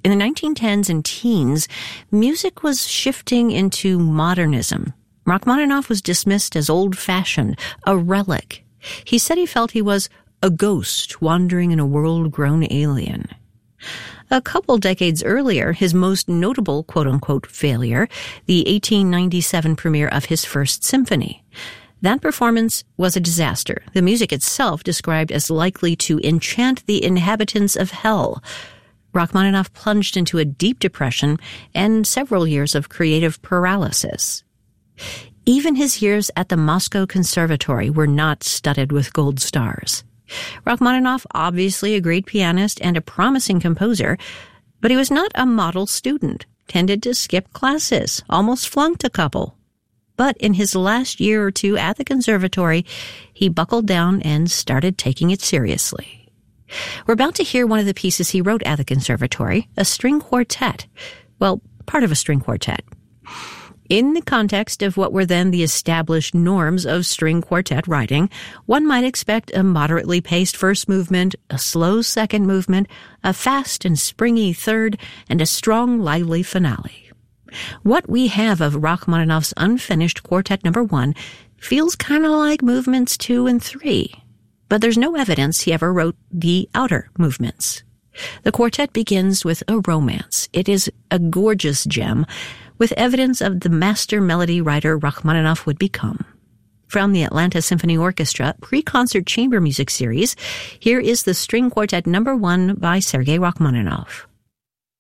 In the 1910s and teens, music was shifting into modernism. Rachmaninoff was dismissed as old-fashioned, a relic. He said he felt he was a ghost wandering in a world grown alien. A couple decades earlier, his most notable quote-unquote failure, the 1897 premiere of his First Symphony. That performance was a disaster, the music itself described as likely to enchant the inhabitants of hell. Rachmaninoff plunged into a deep depression and several years of creative paralysis. Even his years at the Moscow Conservatory were not studded with gold stars. Rachmaninoff, obviously a great pianist and a promising composer, but he was not a model student, tended to skip classes, almost flunked a couple. But in his last year or two at the conservatory, he buckled down and started taking it seriously. We're about to hear one of the pieces he wrote at the conservatory, a string quartet. Well, part of a string quartet. In the context of what were then the established norms of string quartet writing, one might expect a moderately paced first movement, a slow second movement, a fast and springy third, and a strong, lively finale. What we have of Rachmaninoff's unfinished Quartet No. 1 feels kind of like movements 2 and 3, but there's no evidence he ever wrote the outer movements. The quartet begins with a romance. It is a gorgeous gem, with evidence of the master melody writer Rachmaninoff would become. From the Atlanta Symphony Orchestra Pre-Concert Chamber Music Series, here is the String Quartet No. 1 by Sergei Rachmaninoff.